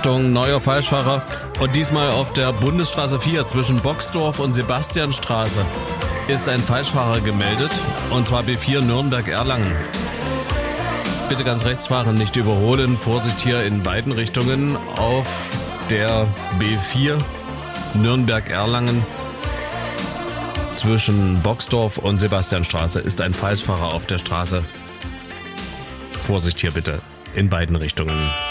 Achtung, neuer Falschfahrer. Und diesmal auf der Bundesstraße 4 zwischen Boxdorf und Sebastianstraße ist ein Falschfahrer gemeldet. Und zwar B4 Nürnberg-Erlangen. Bitte ganz rechts fahren, nicht überholen. Vorsicht hier in beiden Richtungen auf der B4 Nürnberg-Erlangen. Zwischen Boxdorf und Sebastianstraße ist ein Falschfahrer auf der Straße. Vorsicht hier bitte in beiden Richtungen.